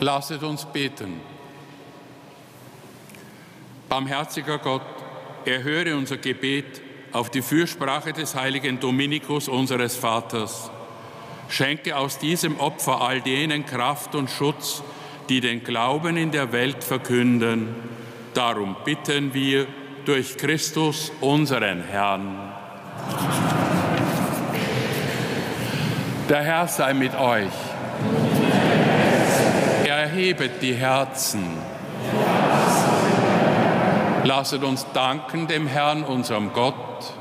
Lasset uns beten. Barmherziger Gott, erhöre unser Gebet auf die Fürsprache des heiligen Dominikus, unseres Vaters. Schenke aus diesem Opfer all denen Kraft und Schutz, die den Glauben in der Welt verkünden. Darum bitten wir durch Christus, unseren Herrn. Der Herr sei mit euch. Erhebet die Herzen. Lasset uns danken dem Herrn, unserem Gott.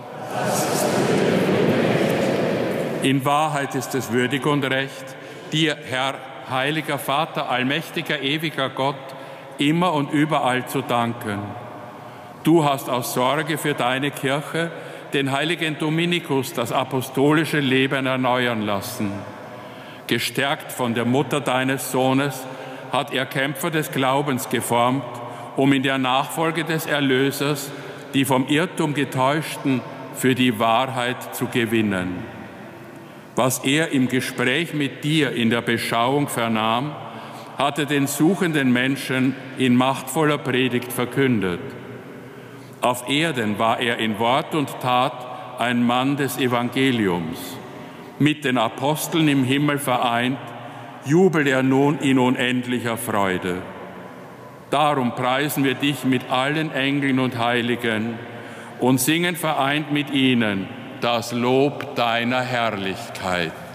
In Wahrheit ist es würdig und recht, dir, Herr, heiliger Vater, allmächtiger, ewiger Gott, immer und überall zu danken. Du hast aus Sorge für deine Kirche den heiligen Dominikus das apostolische Leben erneuern lassen. Gestärkt von der Mutter deines Sohnes hat er Kämpfer des Glaubens geformt, um in der Nachfolge des Erlösers die vom Irrtum Getäuschten für die Wahrheit zu gewinnen. Was er im Gespräch mit dir in der Beschauung vernahm, hat er den suchenden Menschen in machtvoller Predigt verkündet. Auf Erden war er in Wort und Tat ein Mann des Evangeliums. Mit den Aposteln im Himmel vereint, jubelt er nun in unendlicher Freude. Darum preisen wir dich mit allen Engeln und Heiligen und singen vereint mit ihnen das Lob deiner Herrlichkeit.